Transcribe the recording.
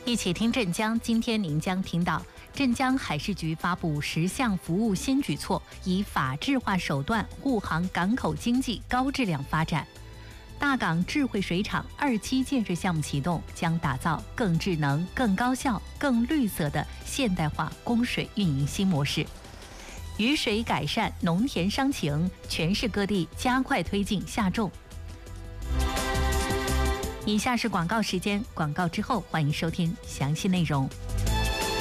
一起听镇江，今天您将听到镇江海事局发布10项服务新举措，以法治化手段护航港口经济高质量发展。大港智慧水厂2期建设项目启动，将打造更智能、更高效、更绿色的现代化供水运营新模式。雨水改善农田伤情，全市各地加快推进下种。以下是广告时间，广告之后欢迎收听详细内容。